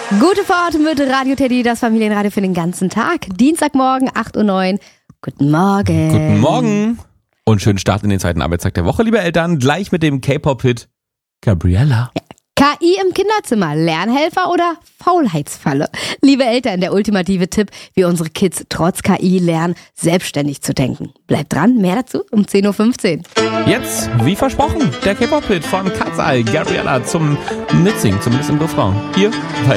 Gute Fahrt mit Radio Teddy, das Familienradio für den ganzen Tag. Dienstagmorgen, 8:09 Uhr. Guten Morgen. Guten Morgen. Und schönen Start in den zweiten Arbeitstag der Woche, liebe Eltern. Gleich mit dem K-Pop-Hit Gabriella. Ja. KI im Kinderzimmer, Lernhelfer oder Faulheitsfalle? Liebe Eltern, der ultimative Tipp, wie unsere Kids trotz KI lernen, selbstständig zu denken. Bleibt dran, mehr dazu um 10:15 Uhr. Jetzt, wie versprochen, der K-Pop-Hit von Katzal, Gabriella zum Mitsingen, zumindest im Refrain. Hier bei